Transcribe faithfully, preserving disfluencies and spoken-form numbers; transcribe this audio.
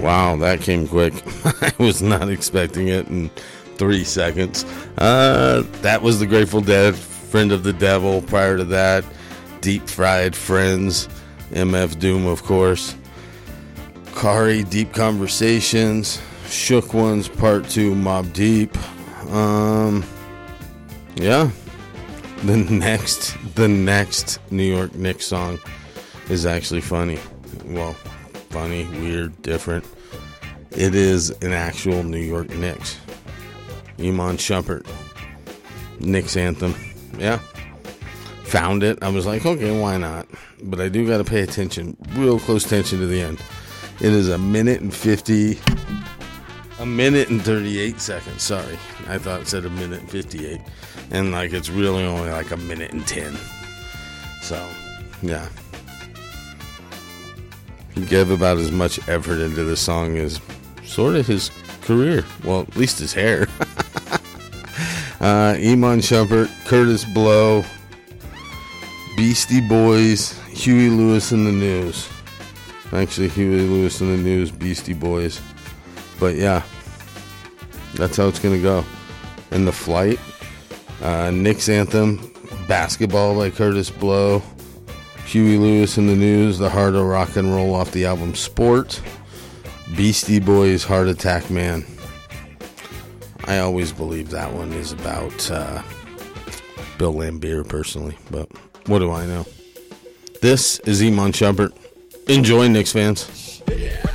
Wow, that came quick. I was not expecting it in three seconds. Uh, that was the Grateful Dead, Friend of the Devil. Prior to that, Deep Fried Friends, M F Doom, of course. Kari, Deep Conversations, Shook Ones, Part two, Mobb Deep. Um, yeah. The next, the next New York Knicks song is actually funny. Well, funny, weird, different. It is an actual New York Knicks. Iman Shumpert, Knicks anthem. Yeah. Found it. I was like, okay, why not? But I do got to pay attention, real close attention to the end. It is a minute and fifty, a minute and thirty-eight seconds. Sorry. I thought it said a minute and fifty-eight. And like it's really only like a minute and ten. So, yeah. He gave about as much effort into the song as sort of his career. Well, at least his hair. uh, Iman Shumpert, Curtis Blow, Beastie Boys, Huey Lewis and the News. Actually, Huey Lewis and the News, Beastie Boys. But yeah, that's how it's going to go. And The Flight, uh, Knicks anthem, Basketball by Curtis Blow, Huey Lewis and the News, The Heart of Rock and Roll off the album Sport, Beastie Boys, Heart Attack Man. I always believe that one is about uh, Bill Laimbeer personally, but what do I know? This is Iman Shumpert. Enjoy, Knicks fans.